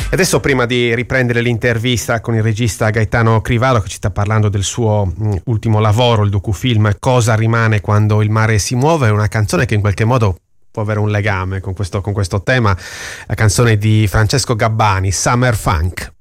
Adesso, prima di riprendere l'intervista con il regista Gaetano Crivaro, che ci sta parlando del suo ultimo lavoro, il docufilm Cosa rimane quando il mare si muove, è una canzone che in qualche modo può avere un legame con questo tema, la canzone di Francesco Gabbani, Summer Funk.